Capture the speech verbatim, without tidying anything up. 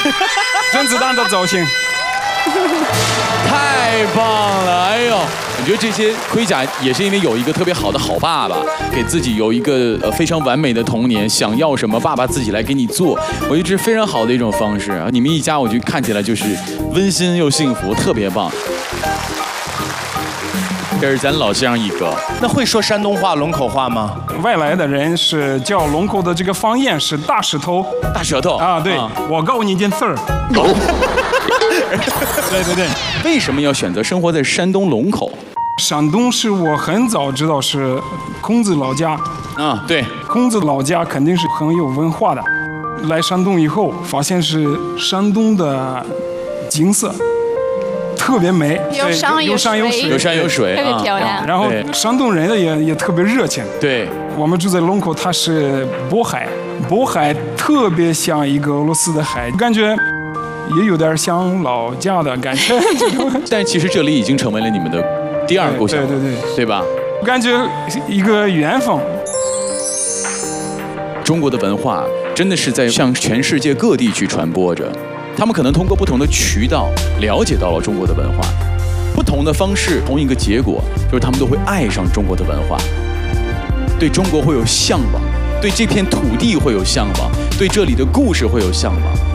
甄子丹的造型。 太棒了！哎呦，我觉得这些盔甲也是因为有一个特别好的好爸爸，给自己有一个呃非常完美的童年，想要什么爸爸自己来给你做，我觉得这是非常好的一种方式啊！你们一家我觉得看起来就是温馨又幸福，特别棒。这是咱老乡一哥， 那会说山东话、龙口话吗？ 外来的人是叫龙口的这个方言是大石头， 大舌头啊，对，啊、我告你件事儿。对对对， 为什么要选择生活在山东龙口？ 山东是我很早知道是孔子老家啊，对， 孔子老家肯定是很有文化的。来山东以后，发现是山东的景色特别美， 有山有水， 有山有水， 特别漂亮。 然后山东人呢也也特别热情。 对， 我们住在龙口，它是渤海，渤海特别像一个俄罗斯的海，感觉也有点像老家的感觉。 但其实这里已经成为了你们的第二故乡， 对对对， 对吧？ 感觉一个缘分。 中国的文化真的是在向全世界各地去传播着。他们可能通过不同的渠道了解到了中国的文化，不同的方式，同一个结果，就是他们都会爱上中国的文化，对中国会有向往，对这片土地会有向往，对这里的故事会有向往。